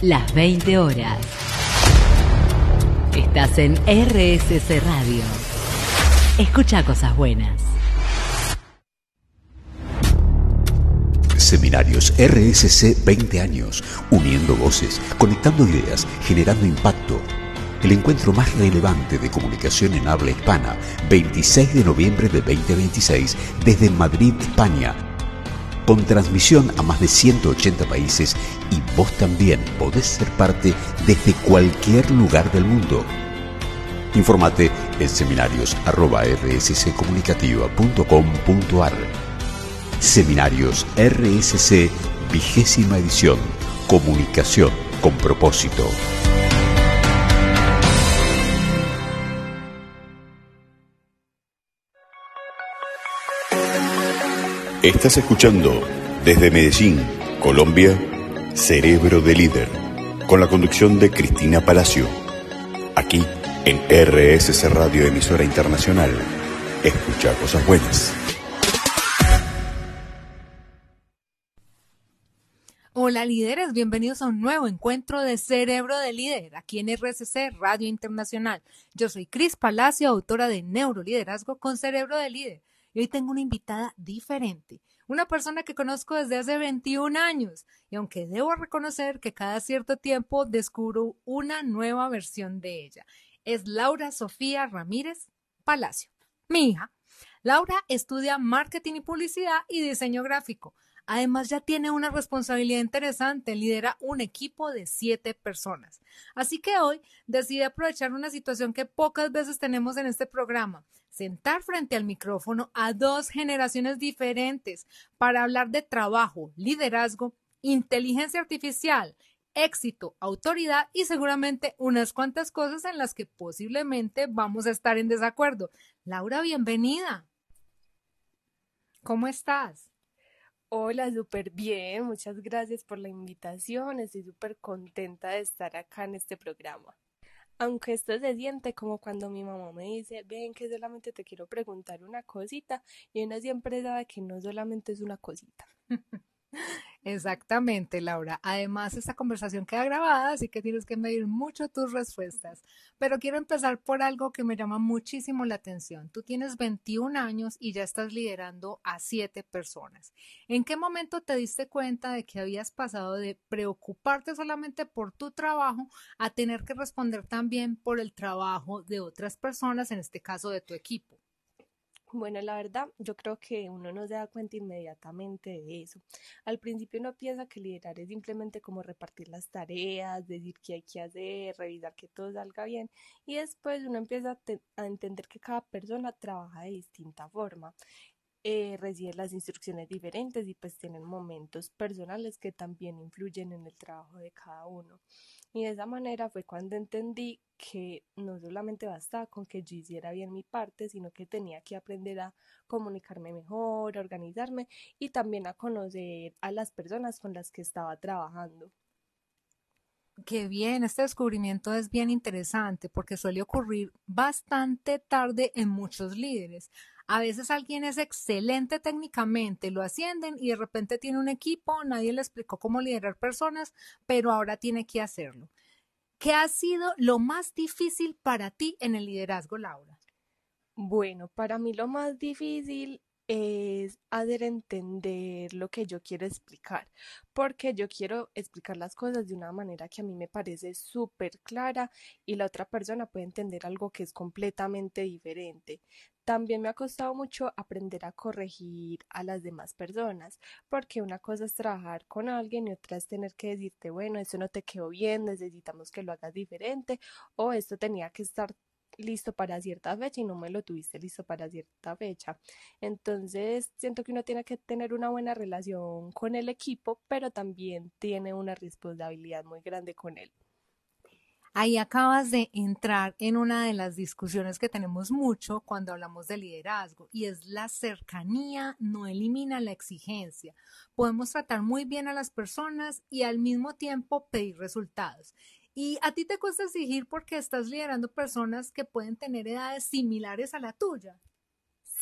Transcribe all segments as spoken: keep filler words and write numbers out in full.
Las veinte horas. Estás en R S C Radio. Escucha cosas buenas. Seminarios R S C veinte años, uniendo voces, conectando ideas, generando impacto. El encuentro más relevante de comunicación en habla hispana, veintiséis de noviembre de veinte veintiséis, desde Madrid, España. Con transmisión a más de ciento ochenta países, y vos también podés ser parte desde cualquier lugar del mundo. Infórmate en seminarios arroba r s c comunicativa punto com punto a r. Seminarios R S C, vigésima edición. Comunicación con propósito. Estás escuchando desde Medellín, Colombia, Cerebro de Líder, con la conducción de Cristina Palacio. Aquí en R S C Radio, emisora internacional. Escucha cosas buenas. Hola líderes, bienvenidos a un nuevo encuentro de Cerebro de Líder, aquí en R S C Radio Internacional. Yo soy Cris Palacio, autora de Neuroliderazgo con Cerebro de Líder. Y hoy tengo una invitada diferente, una persona que conozco desde hace veintiún años. Y aunque debo reconocer que cada cierto tiempo descubro una nueva versión de ella, es Laura Sofía Ramírez Palacio, mi hija. Laura estudia marketing y publicidad y diseño gráfico. Además, ya tiene una responsabilidad interesante, lidera un equipo de siete personas. Así que hoy decidí aprovechar una situación que pocas veces tenemos en este programa, sentar frente al micrófono a dos generaciones diferentes para hablar de trabajo, liderazgo, inteligencia artificial, éxito, autoridad y seguramente unas cuantas cosas en las que posiblemente vamos a estar en desacuerdo. Laura, bienvenida. ¿Cómo estás? Hola, súper bien, muchas gracias por la invitación, estoy súper contenta de estar acá en este programa. Aunque esto se siente como cuando mi mamá me dice, ven que solamente te quiero preguntar una cosita, y uno siempre sabe que no solamente es una cosita. Exactamente, Laura. Además, esta conversación queda grabada, así que tienes que medir mucho tus respuestas. Pero quiero empezar por algo que me llama muchísimo la atención. Tú tienes veintiún años y ya estás liderando a siete personas. ¿En qué momento te diste cuenta de que habías pasado de preocuparte solamente por tu trabajo a tener que responder también por el trabajo de otras personas, en este caso de tu equipo? Bueno, la verdad, yo creo que uno no se da cuenta inmediatamente de eso. Al principio uno piensa que liderar es simplemente como repartir las tareas, decir qué hay que hacer, revisar que todo salga bien, y después uno empieza a, te- a entender que cada persona trabaja de distinta forma. Eh, recibe las instrucciones diferentes y pues tienen momentos personales que también influyen en el trabajo de cada uno. Y de esa manera fue cuando entendí que no solamente bastaba con que yo hiciera bien mi parte, sino que tenía que aprender a comunicarme mejor, a organizarme y también a conocer a las personas con las que estaba trabajando. Qué bien, este descubrimiento es bien interesante porque suele ocurrir bastante tarde en muchos líderes. A veces alguien es excelente técnicamente, lo ascienden y de repente tiene un equipo, nadie le explicó cómo liderar personas, pero ahora tiene que hacerlo. ¿Qué ha sido lo más difícil para ti en el liderazgo, Laura? Bueno, para mí lo más difícil es hacer entender lo que yo quiero explicar, porque yo quiero explicar las cosas de una manera que a mí me parece súper clara y la otra persona puede entender algo que es completamente diferente. También me ha costado mucho aprender a corregir a las demás personas, porque una cosa es trabajar con alguien y otra es tener que decirte, bueno, esto no te quedó bien, necesitamos que lo hagas diferente, o esto tenía que estar listo para cierta fecha y no me lo tuviste listo para cierta fecha. Entonces, siento que uno tiene que tener una buena relación con el equipo, pero también tiene una responsabilidad muy grande con él. Ahí acabas de entrar en una de las discusiones que tenemos mucho cuando hablamos de liderazgo y es la cercanía no elimina la exigencia. Podemos tratar muy bien a las personas y al mismo tiempo pedir resultados. Y a ti te cuesta exigir porque estás liderando personas que pueden tener edades similares a la tuya. Sí,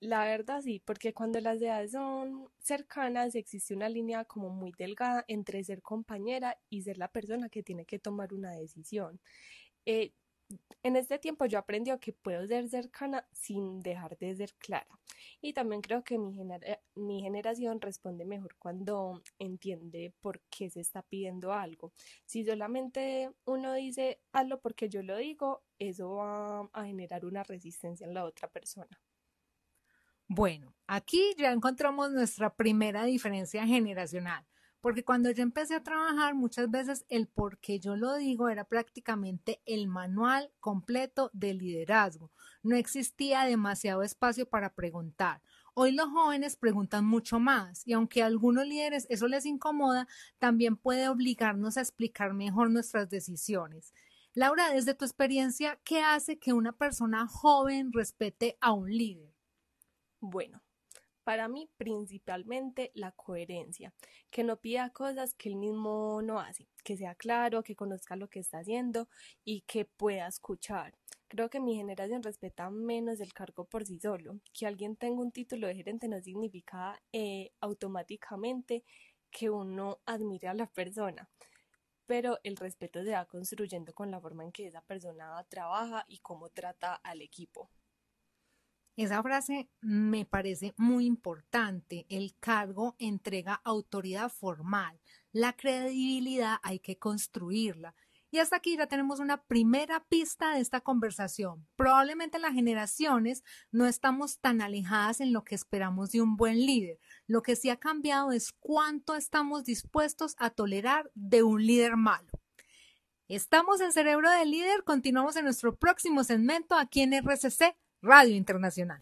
La verdad sí, porque cuando las edades son cercanas existe una línea como muy delgada entre ser compañera y ser la persona que tiene que tomar una decisión. Eh, en este tiempo yo aprendí que puedo ser cercana sin dejar de ser clara. Y también creo que mi, genera- mi generación responde mejor cuando entiende por qué se está pidiendo algo. Si solamente uno dice hazlo porque yo lo digo, eso va a generar una resistencia en la otra persona. Bueno, aquí ya encontramos nuestra primera diferencia generacional, porque cuando yo empecé a trabajar, muchas veces el por qué yo lo digo era prácticamente el manual completo de liderazgo. No existía demasiado espacio para preguntar. Hoy los jóvenes preguntan mucho más y aunque a algunos líderes eso les incomoda, también puede obligarnos a explicar mejor nuestras decisiones. Laura, desde tu experiencia, ¿qué hace que una persona joven respete a un líder? Bueno, para mí principalmente la coherencia, que no pida cosas que él mismo no hace, que sea claro, que conozca lo que está haciendo y que pueda escuchar. Creo que mi generación respeta menos el cargo por sí solo. Que alguien tenga un título de gerente no significa eh, automáticamente que uno admire a la persona, pero el respeto se va construyendo con la forma en que esa persona trabaja y cómo trata al equipo. Esa frase me parece muy importante. El cargo entrega autoridad formal. La credibilidad hay que construirla. Y hasta aquí ya tenemos una primera pista de esta conversación. Probablemente las generaciones no estamos tan alejadas en lo que esperamos de un buen líder. Lo que sí ha cambiado es cuánto estamos dispuestos a tolerar de un líder malo. Estamos en Cerebro de Líder. Continuamos en nuestro próximo segmento aquí en R C C Radio Internacional.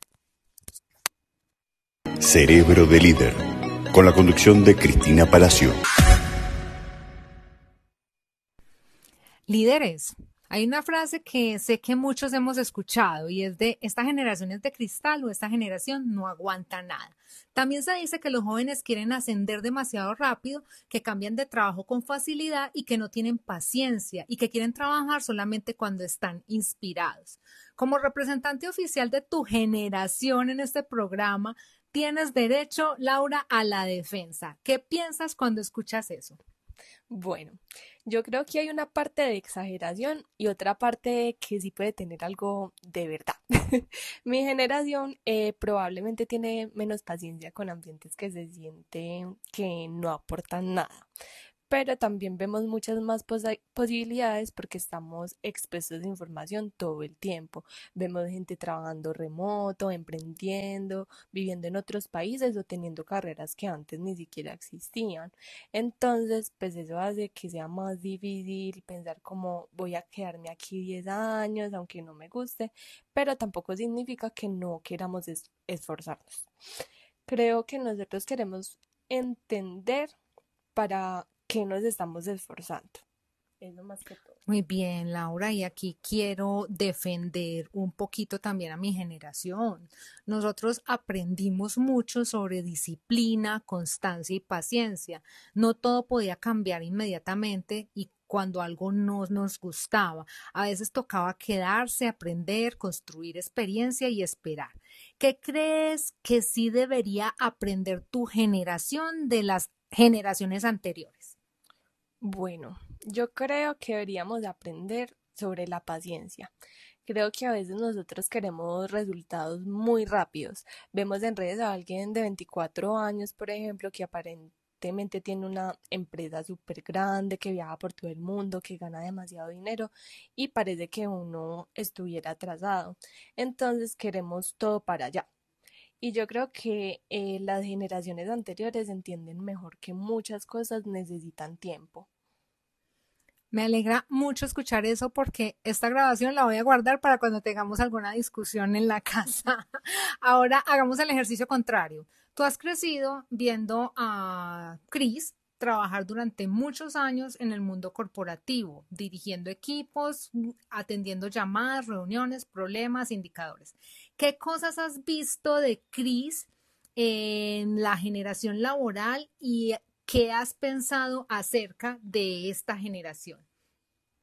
Cerebro de Líder, con la conducción de Cristina Palacio. Líderes, hay una frase que sé que muchos hemos escuchado y es de esta generación es de cristal o esta generación no aguanta nada. También se dice que los jóvenes quieren ascender demasiado rápido, que cambian de trabajo con facilidad y que no tienen paciencia y que quieren trabajar solamente cuando están inspirados. Como representante oficial de tu generación en este programa, tienes derecho, Laura, a la defensa. ¿Qué piensas cuando escuchas eso? Bueno, yo creo que hay una parte de exageración y otra parte que sí puede tener algo de verdad. Mi generación eh, probablemente tiene menos paciencia con ambientes que se sienten que no aportan nada, pero también vemos muchas más posa- posibilidades porque estamos expuestos a información todo el tiempo. Vemos gente trabajando remoto, emprendiendo, viviendo en otros países o teniendo carreras que antes ni siquiera existían. Entonces, pues eso hace que sea más difícil pensar cómo voy a quedarme aquí diez años, aunque no me guste, pero tampoco significa que no queramos es- esforzarnos. Creo que nosotros queremos entender para qué nos estamos esforzando. Eso más que todo. Muy bien, Laura, y aquí quiero defender un poquito también a mi generación. Nosotros aprendimos mucho sobre disciplina, constancia y paciencia. No todo podía cambiar inmediatamente y cuando algo no nos gustaba, a veces tocaba quedarse, aprender, construir experiencia y esperar. ¿Qué crees que sí debería aprender tu generación de las generaciones anteriores? Bueno, yo creo que deberíamos aprender sobre la paciencia. Creo que a veces nosotros queremos resultados muy rápidos. Vemos en redes a alguien de veinticuatro años, por ejemplo, que aparentemente tiene una empresa súper grande, que viaja por todo el mundo, que gana demasiado dinero y parece que uno estuviera atrasado. Entonces queremos todo para allá. Y yo creo que eh, las generaciones anteriores entienden mejor que muchas cosas necesitan tiempo. Me alegra mucho escuchar eso porque esta grabación la voy a guardar para cuando tengamos alguna discusión en la casa. Ahora hagamos el ejercicio contrario. Tú has crecido viendo a Chris trabajar durante muchos años en el mundo corporativo, dirigiendo equipos, atendiendo llamadas, reuniones, problemas, indicadores. ¿Qué cosas has visto de Chris en la generación laboral y qué has pensado acerca de esta generación?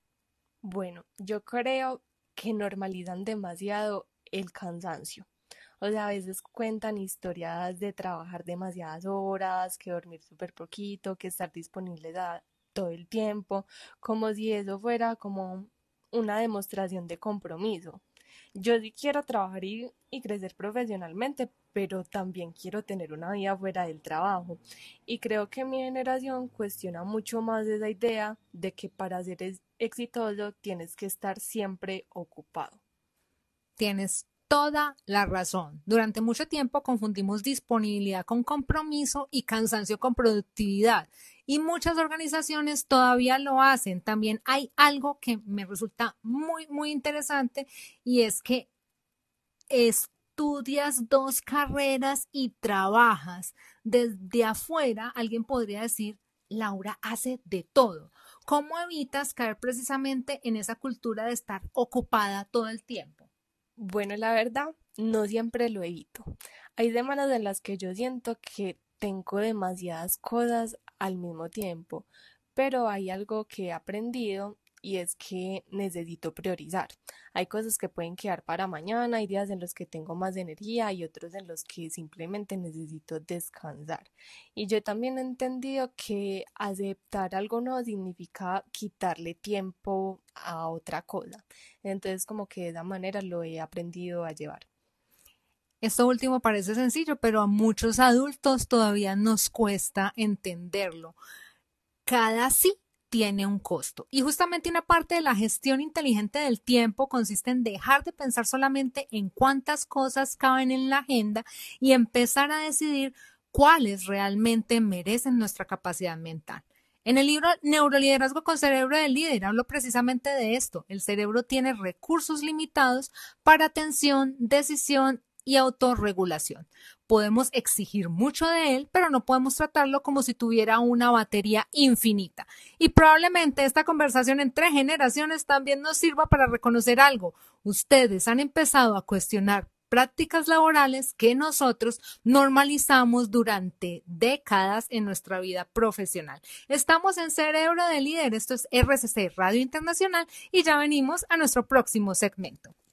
Bueno, yo creo que normalizan demasiado el cansancio. O sea, a veces cuentan historias de trabajar demasiadas horas, que dormir súper poquito, que estar disponibles a- todo el tiempo, como si eso fuera como una demostración de compromiso. Yo sí quiero trabajar y, y crecer profesionalmente, pero también quiero tener una vida fuera del trabajo. Y creo que mi generación cuestiona mucho más esa idea de que para ser ex- exitoso tienes que estar siempre ocupado. Tienes toda la razón. Durante mucho tiempo confundimos disponibilidad con compromiso y cansancio con productividad. Y muchas organizaciones todavía lo hacen. También hay algo que me resulta muy, muy interesante y es que estudias dos carreras y trabajas. Desde afuera, alguien podría decir, Laura hace de todo. ¿Cómo evitas caer precisamente en esa cultura de estar ocupada todo el tiempo? Bueno, la verdad, no siempre lo evito. Hay semanas en las que yo siento que tengo demasiadas cosas al mismo tiempo, pero hay algo que he aprendido y es que necesito priorizar. Hay cosas que pueden quedar para mañana, hay días en los que tengo más energía y otros en los que simplemente necesito descansar. Y yo también he entendido que aceptar algo no significa quitarle tiempo a otra cosa. Entonces, como que de esa manera lo he aprendido a llevar. Esto último parece sencillo, pero a muchos adultos todavía nos cuesta entenderlo. Cada sí tiene un costo. Y justamente una parte de la gestión inteligente del tiempo consiste en dejar de pensar solamente en cuántas cosas caben en la agenda y empezar a decidir cuáles realmente merecen nuestra capacidad mental. En el libro Neuroliderazgo con Cerebro de Líder hablo precisamente de esto. El cerebro tiene recursos limitados para atención, decisión y autorregulación. Podemos exigir mucho de él, pero no podemos tratarlo como si tuviera una batería infinita. Y probablemente esta conversación entre generaciones también nos sirva para reconocer algo. Ustedes han empezado a cuestionar prácticas laborales que nosotros normalizamos durante décadas en nuestra vida profesional. Estamos en Cerebro de Líder, esto es R C C Radio Internacional y ya venimos a nuestro próximo segmento.